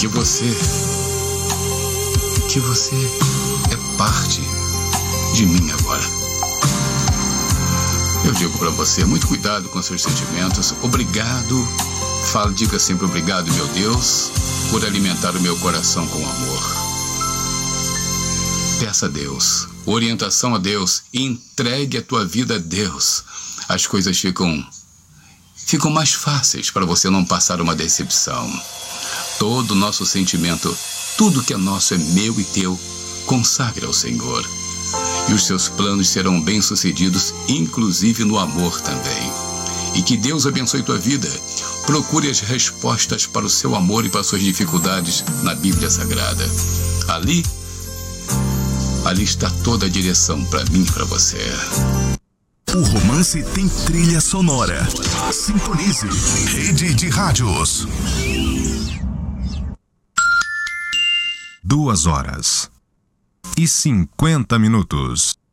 que você é parte de mim agora. Eu digo pra você, muito cuidado com seus sentimentos. Obrigado. Diga sempre obrigado, meu Deus, por alimentar o meu coração com amor. Peça a Deus, orientação a Deus, entregue a tua vida a Deus. As coisas ficam mais fáceis para você não passar uma decepção. Todo o nosso sentimento, tudo que é nosso é meu e teu, consagre ao Senhor. E os seus planos serão bem-sucedidos, inclusive no amor também. E que Deus abençoe tua vida. Procure as respostas para o seu amor e para suas dificuldades na Bíblia Sagrada. Ali está toda a direção para mim e para você. O romance tem trilha sonora. Sintonize. Rede de Rádios. 2 horas e 50 minutos.